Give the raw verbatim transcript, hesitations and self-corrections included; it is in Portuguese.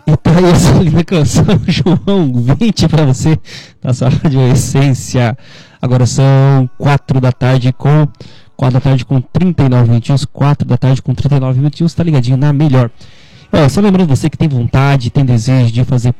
E tá aí essa linda canção, João, vinte pra você, na sua Rádio Essência. Agora são quatro da tarde com quatro da tarde com trinta e nove minutinhos, quatro da tarde com trinta e nove minutinhos, tá ligadinho na melhor. Ó, só lembrando você que tem vontade, tem desejo de fazer